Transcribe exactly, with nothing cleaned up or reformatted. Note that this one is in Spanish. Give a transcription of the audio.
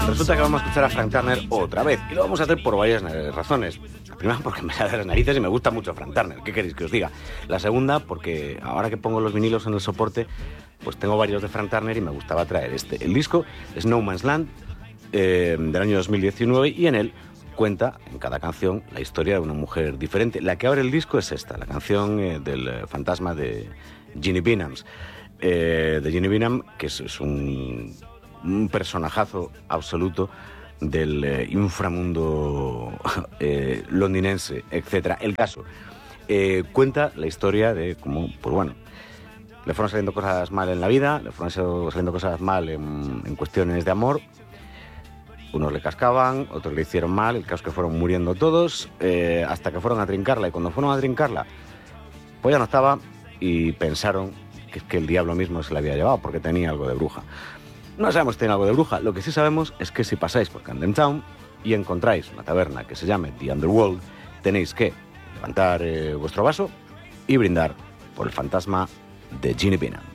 Resulta que vamos a escuchar a Frank Turner otra vez. Y lo vamos a hacer por varias razones. La primera, porque me sale de las narices y me gusta mucho Frank Turner. ¿Qué queréis que os diga? La segunda, porque ahora que pongo los vinilos en el soporte, pues tengo varios de Frank Turner y me gustaba traer este. El disco es No Man's Land, eh, del año dos mil diecinueve, y en él cuenta en cada canción la historia de una mujer diferente. La que abre el disco es esta, la canción eh, del eh, fantasma de Ginny Binams. Eh, de Ginny Bingham, que es, es un, un personajazo absoluto del eh, inframundo eh, londinense, etcétera. El caso eh, cuenta la historia de cómo, pues bueno, le fueron saliendo cosas mal en la vida, le fueron saliendo cosas mal en, en cuestiones de amor. Unos le cascaban, otros le hicieron mal, el caso es que fueron muriendo todos, eh, hasta que fueron a trincarla, y cuando fueron a trincarla, pues ya no estaba, y pensaron que, que el diablo mismo se la había llevado porque tenía algo de bruja. No sabemos si tiene algo de bruja, lo que sí sabemos es que si pasáis por Camden Town y encontráis una taberna que se llame The Underworld, tenéis que levantar eh, vuestro vaso y brindar por el fantasma de Ginny Bingham.